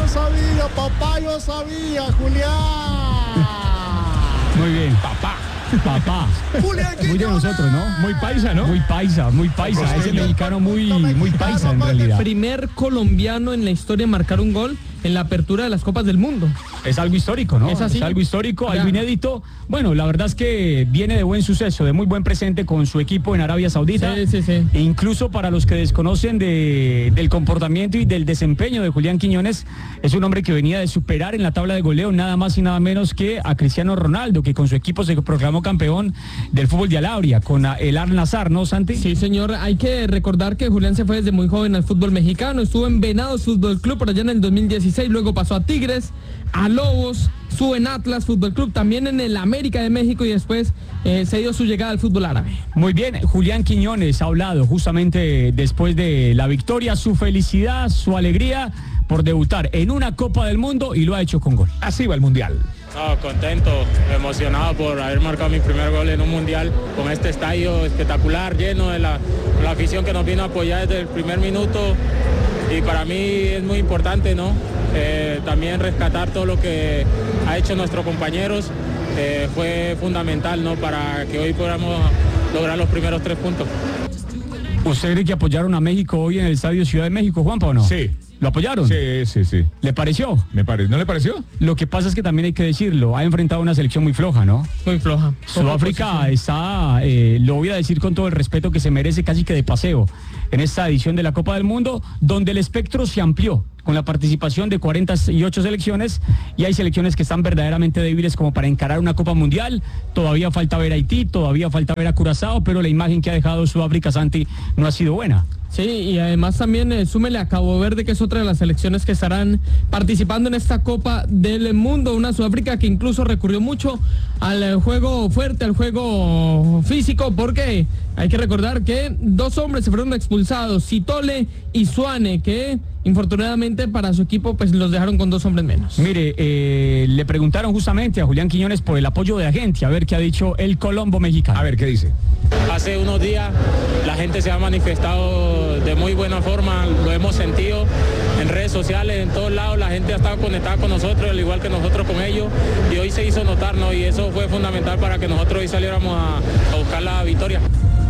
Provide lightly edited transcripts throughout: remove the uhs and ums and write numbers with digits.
papá, yo sabía, Julián. Muy bien, papá. Muy de nosotros, ¿no? Muy paisa, ¿no? Muy paisa. Ese mexicano muy paisa en realidad. Primer colombiano en la historia en marcar un gol en la apertura de las Copas del Mundo. Es algo histórico, ¿no? Es así. Es algo histórico, algo inédito. Bueno, la verdad es que viene de buen suceso, de muy buen presente con su equipo en Arabia Saudita. Sí. E incluso para los que desconocen del comportamiento y del desempeño de Julián Quiñones, es un hombre que venía de superar en la tabla de goleo nada más y nada menos que a Cristiano Ronaldo, que con su equipo se proclamó campeón del fútbol de Arabia, con el Al-Nassr, ¿no, Santi? Sí, señor. Hay que recordar que Julián se fue desde muy joven al fútbol mexicano. Estuvo en Venados Fútbol Club por allá en el 2016, luego pasó a Tigres, a Lobos, estuvo en Atlas Fútbol Club, también en el América de México y después se dio su llegada al fútbol árabe. Muy bien, Julián Quiñones ha hablado justamente después de la victoria, su felicidad, su alegría por debutar en una Copa del Mundo y lo ha hecho con gol. Así va el Mundial. Contento, emocionado por haber marcado mi primer gol en un mundial con este estadio espectacular, lleno de la afición que nos vino a apoyar desde el primer minuto, y para mí es muy importante, ¿no? También rescatar todo lo que ha hecho nuestros compañeros, fue fundamental, ¿no? Para que hoy podamos lograr los primeros 3 puntos. ¿Usted cree que apoyaron a México hoy en el Estadio Ciudad de México, Juanpa, o no? Sí. ¿Lo apoyaron? Sí. ¿Le pareció? ¿No le pareció? Lo que pasa es que también hay que decirlo, ha enfrentado una selección muy floja, ¿no? Muy floja. Sudáfrica está, lo voy a decir con todo el respeto que se merece, casi que de paseo, en esta edición de la Copa del Mundo, donde el espectro se amplió con la participación de 48 selecciones, y hay selecciones que están verdaderamente débiles como para encarar una Copa Mundial. Todavía falta ver a Haití, todavía falta ver a Curazao, pero la imagen que ha dejado Sudáfrica, Santi, no ha sido buena. Sí, y además también súmele a Cabo Verde, que es otra de las selecciones que estarán participando en esta Copa del Mundo. Una Sudáfrica que incluso recurrió mucho al juego fuerte, al juego físico, porque hay que recordar que 2 hombres se fueron expulsados, Sitole y Suane, que infortunadamente para su equipo pues los dejaron con 2 hombres menos. Mire, le preguntaron justamente a Julián Quiñones por el apoyo de la gente, a ver qué ha dicho el Colombo mexicano. A ver, ¿qué dice? Hace unos días la gente se ha manifestado de muy buena forma, lo hemos sentido en redes sociales, en todos lados, la gente ha estado conectada con nosotros, al igual que nosotros con ellos, y hoy se hizo notar, ¿no? Y eso fue fundamental para que nosotros hoy saliéramos a buscar la victoria.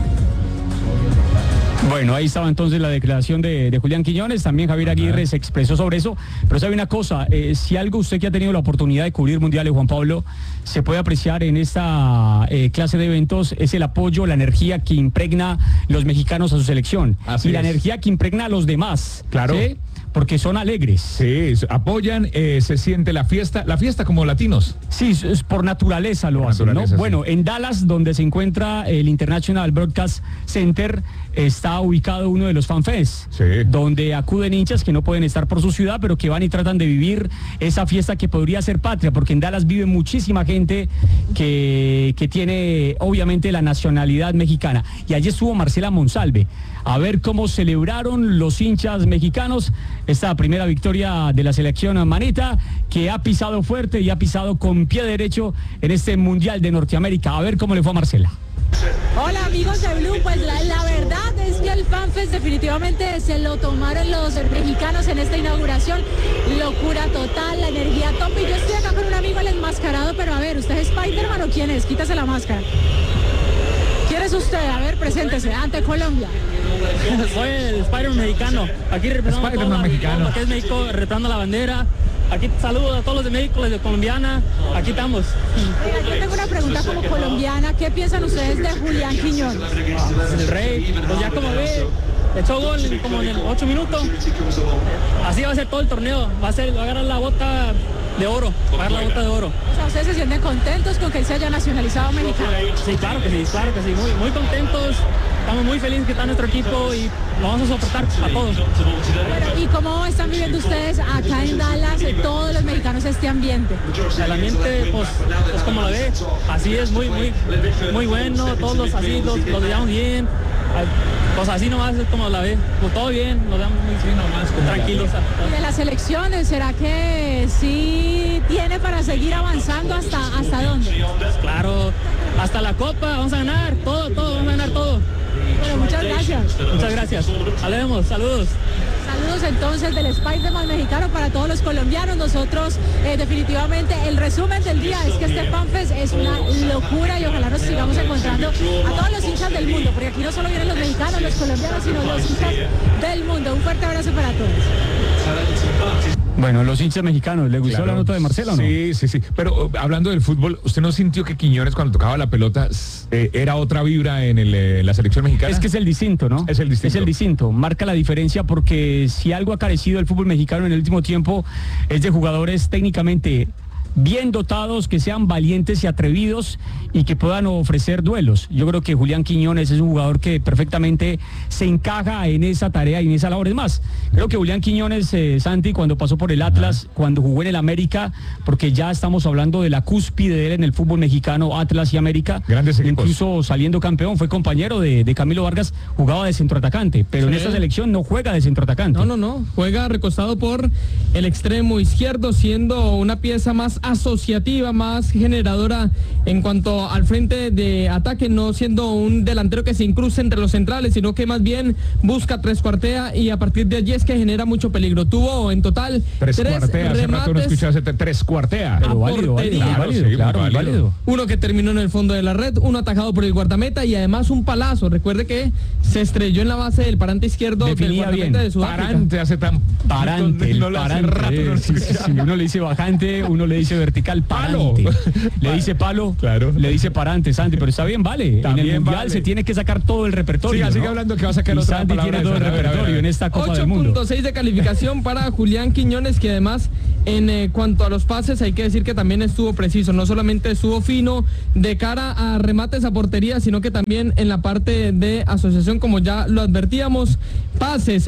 Bueno, ahí estaba entonces la declaración de Julián Quiñones. También Javier Aguirre se expresó sobre eso. Pero sabe una cosa, si algo usted que ha tenido la oportunidad de cubrir mundiales, Juan Pablo, se puede apreciar en esta clase de eventos, es el apoyo, la energía que impregna los mexicanos a su selección. Así y la es. energía que impregna a los demás. Claro. ¿Sí? Porque son alegres. Sí, apoyan, se siente la fiesta como latinos. Sí, es por naturaleza lo hacen, ¿no? Sí. Bueno, en Dallas, donde se encuentra el International Broadcast Center, está ubicado uno de los fanfests, donde acuden hinchas que no pueden estar por su ciudad, pero que van y tratan de vivir esa fiesta que podría ser patria, porque en Dallas vive muchísima gente que tiene obviamente la nacionalidad mexicana. Y allí estuvo Marcela Monsalve, a ver cómo celebraron los hinchas mexicanos esta primera victoria de la selección manita, que ha pisado fuerte y ha pisado con pie derecho en este Mundial de Norteamérica. A ver cómo le fue a Marcela. Hola amigos de Blue, pues la verdad es que el FanFest definitivamente se lo tomaron los mexicanos en esta inauguración. Locura total, la energía top. Y yo estoy acá con un amigo, el enmascarado, pero a ver, ¿usted es Spider-Man o quién es? Quítase la máscara. ¿Quién es usted? A ver, preséntese, ante Colombia. Soy el Spider-Man mexicano, aquí representando Spider-Man mexicano. lo que es México, representando la bandera. Aquí saludo a todos los de México, los de colombiana, aquí estamos. Oiga, yo tengo una pregunta como colombiana, ¿qué piensan ustedes de Julián Quiñones? El rey, pues ya como ve, echó gol como en 8 minutos. Así va a ser todo el torneo, va a agarrar la bota de oro, va a agarrar la bota de oro. O sea, ¿ustedes se sienten contentos con que él se haya nacionalizado mexicano? Sí, claro que sí, muy contentos. Estamos muy felices que está nuestro equipo y lo vamos a soportar a todos. Bueno, ¿y cómo están viviendo ustedes acá en Dallas, todos los mexicanos, este ambiente? El ambiente, pues como lo ve, así es muy bueno, todos los así los llevamos bien. Pues así nomás es como la ve, pues todo bien, nos damos muy tranquilos. Y de las elecciones, ¿será que sí tiene para seguir avanzando hasta dónde? Claro, hasta la Copa, vamos a ganar todo, vamos a ganar todo. Bueno, muchas gracias. Muchas gracias. Hablemos, saludos. Saludos entonces del Spider-Man mexicano para todos los colombianos. Nosotros definitivamente el resumen del día es que este FanFest es una locura y ojalá nos sigamos encontrando a todos los hinchas del mundo, porque aquí no solo vienen los mexicanos, los colombianos, sino los hinchas del mundo. Un fuerte abrazo para todos. Bueno, los hinchas mexicanos, ¿le gustó la nota de Marcelo o no? Sí. Pero hablando del fútbol, ¿usted no sintió que Quiñones cuando tocaba la pelota era otra vibra en la selección mexicana? Es que es el distinto, ¿no? Es el distinto. Marca la diferencia porque si algo ha carecido el fútbol mexicano en el último tiempo es de jugadores técnicamente bien dotados, que sean valientes y atrevidos y que puedan ofrecer duelos. Yo creo que Julián Quiñones es un jugador que perfectamente se encaja en esa tarea y en esa labor. Es más, creo que Julián Quiñones, Santi, cuando pasó por el Atlas, cuando jugó en el América, porque ya estamos hablando de la cúspide de él en el fútbol mexicano, Atlas y América, grandes equipos. Incluso saliendo campeón, fue compañero de Camilo Vargas, jugaba de centroatacante, pero en esta selección no juega de centroatacante. No, juega recostado por el extremo izquierdo, siendo una pieza más asociativa, más generadora en cuanto al frente de ataque, no siendo un delantero que se incruce entre los centrales, sino que más bien busca tres cuartea y a partir de allí es que genera mucho peligro. Tuvo en total tres cuartea, hace rato no escuchaba ese tres cuartea. Pero válido. Uno que terminó en el fondo de la red, uno atajado por el guardameta y además un palazo. Recuerde que se estrelló en la base del parante izquierdo del guardameta de Sudáfrica. Parante hace tan... Parante, el parante. Si uno le dice bajante, uno le dice vertical, parante. Le dice palo, claro. Le dice parante, Santi, pero está bien, vale. También en el Mundial vale. Se tiene que sacar todo el repertorio. Sigue hablando que va a sacar y otra Santi palabra. Tiene todo el repertorio en esta Copa del Mundo. 8.6 de calificación para Julián Quiñones, que además en cuanto a los pases hay que decir que también estuvo preciso, no solamente estuvo fino de cara a remates a portería, sino que también en la parte de asociación, como ya lo advertíamos. Pases,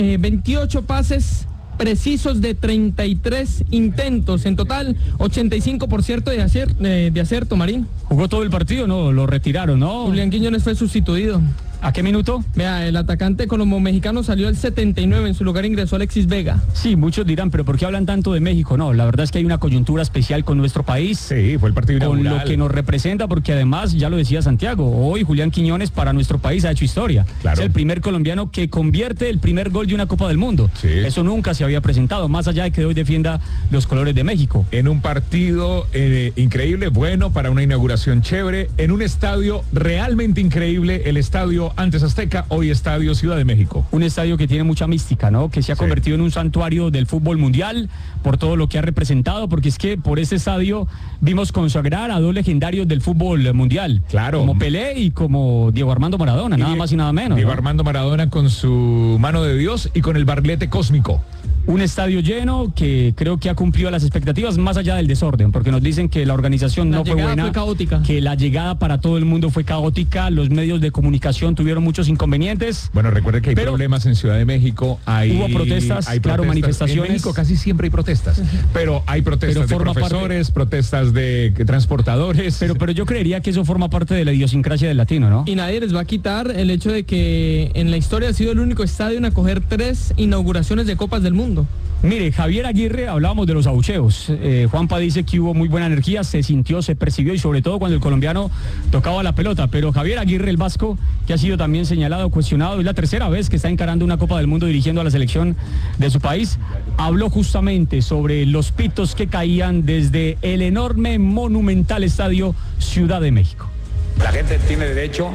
28 pases precisos de 33 intentos, en total 85% de acierto, Marín. ¿Jugó todo el partido? No, lo retiraron, ¿no? Julián Quiñones fue sustituido. ¿A qué minuto? Vea, el atacante colombo-mexicano salió al 79, en su lugar ingresó Alexis Vega. Sí, muchos dirán, pero ¿por qué hablan tanto de México? No, la verdad es que hay una coyuntura especial con nuestro país. Sí, fue el partido inaugural. Con lo que nos representa, porque además, ya lo decía Santiago, hoy Julián Quiñones para nuestro país ha hecho historia. Claro. Es el primer colombiano que convierte el primer gol de una Copa del Mundo. Sí. Eso nunca se había presentado, más allá de que hoy defienda los colores de México. En un partido increíble, bueno, para una inauguración chévere, en un estadio realmente increíble, el estadio antes Azteca, hoy Estadio Ciudad de México. Un estadio que tiene mucha mística, ¿no? Que se ha convertido en un santuario del fútbol mundial por todo lo que ha representado, porque es que por ese estadio vimos consagrar a dos legendarios del fútbol mundial. Claro. Como Pelé y como Diego Armando Maradona, nada más y nada menos. Diego ¿no? Armando Maradona con su mano de Dios y con el barrilete cósmico. Un estadio lleno que creo que ha cumplido las expectativas más allá del desorden, porque nos dicen que la organización no fue buena, fue caótica, que la llegada para todo el mundo fue caótica, los medios de comunicación tuvieron muchos inconvenientes. Bueno, recuerde que hay problemas en Ciudad de México, hubo protestas, claro, manifestaciones. En México casi siempre hay protestas, pero hay protestas de profesores, protestas de transportadores. Pero yo creería que eso forma parte de la idiosincrasia del latino, ¿no? Y nadie les va a quitar el hecho de que en la historia ha sido el único estadio en acoger 3 inauguraciones de Copas del Mundo. Mire, Javier Aguirre, hablábamos de los abucheos. Juanpa dice que hubo muy buena energía, se sintió, se percibió y sobre todo cuando el colombiano tocaba la pelota. Pero Javier Aguirre, el vasco, que ha sido también señalado, cuestionado, es la tercera vez que está encarando una Copa del Mundo dirigiendo a la selección de su país, habló justamente sobre los pitos que caían desde el enorme, monumental estadio Ciudad de México. La gente tiene derecho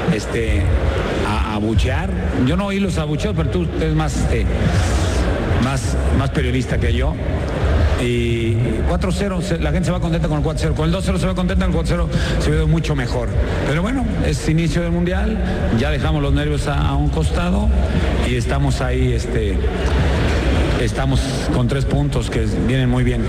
a abuchear. Yo no oí los abucheos, pero tú eres más periodista que yo. Y 4-0, la gente se va contenta con el 4-0. Con el 2-0 se va contenta, con el 4-0 se ve mucho mejor. Pero bueno, es inicio del Mundial, ya dejamos los nervios a un costado y estamos ahí, estamos con 3 puntos que vienen muy bien.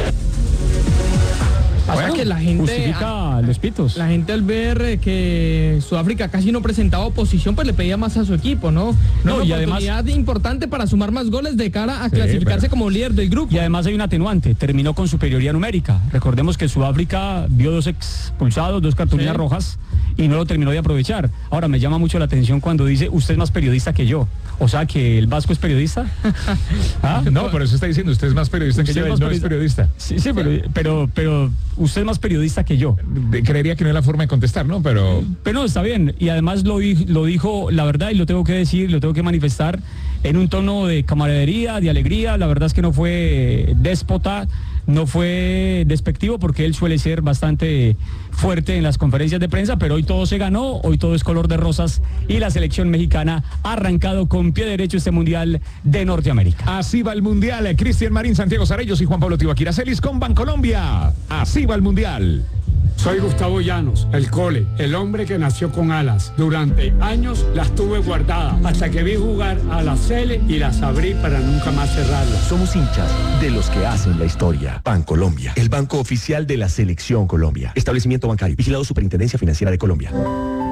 Bueno, que la gente justifica los pitos. La gente al ver que Sudáfrica casi no presentaba oposición, pues le pedía más a su equipo, ¿no? No, y y además importante para sumar más goles de cara a clasificarse como líder del grupo. Y además hay un atenuante, terminó con superioridad numérica. Recordemos que Sudáfrica vio 2 expulsados, 2 cartulinas rojas y no lo terminó de aprovechar. Ahora me llama mucho la atención cuando dice usted es más periodista que yo. O sea, que el vasco es periodista. ¿Ah? No, por eso está diciendo usted es más periodista que yo, él no es periodista. Sí, pero usted es más periodista que yo. Creería que no es la forma de contestar, ¿no? Pero no, está bien. Y además lo dijo la verdad y lo tengo que decir, lo tengo que manifestar en un tono de camaradería, de alegría. La verdad es que no fue déspota, no fue despectivo, porque él suele ser bastante fuerte en las conferencias de prensa, pero hoy todo se ganó, hoy todo es color de rosas y la selección mexicana ha arrancado con pie derecho este Mundial de Norteamérica. Así va el Mundial. Cristian Marín, Santiago Sarellos y Juan Pablo Tibaquira Celis con Bancolombia. Así va el Mundial. Soy Gustavo Llanos, el Cole, el hombre que nació con alas. Durante años las tuve guardadas hasta que vi jugar a la Sele y las abrí para nunca más cerrarlas. Somos hinchas de los que hacen la historia. Bancolombia, el banco oficial de la Selección Colombia. Establecimiento bancario, vigilado Superintendencia Financiera de Colombia.